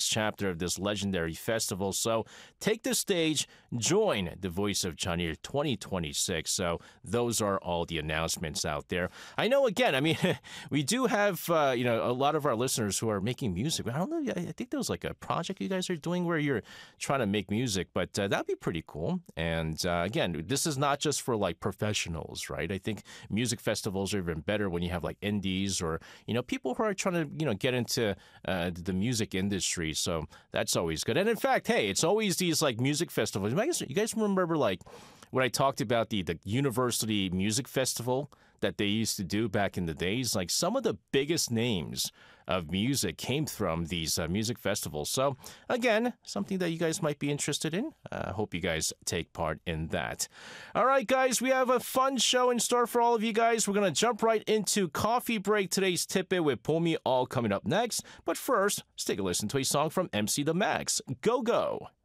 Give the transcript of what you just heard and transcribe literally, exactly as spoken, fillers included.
chapter of this legendary festival. So take the stage, join the Voice of Chanir twenty twenty-six. So those are all the announcements out there. I know, again, I mean, we do have, uh, you know, a lot of our listeners who are making music. I don't know, I think there was like a project you guys are doing where you're trying to make music, but uh, that'd be pretty cool. And uh, again, this is not just for like professionals, right? I think music festivals are even better when you have like indies or, you know, people who are trying to, you know, get into uh, the music industry. So that's always good. And in fact, hey, it's always these like music festivals. You guys remember like when I talked about the, the University Music Festival that they used to do back in the days? Like some of the biggest names of music came from these uh, music festivals. So again, something that you guys might be interested in. I uh, hope you guys take part in that. All right, guys, we have a fun show in store for all of you guys. We're going to jump right into Coffee Break. Today's Tip-It with Pomi All coming up next. But first, let's take a listen to a song from M C The Max. Go, go.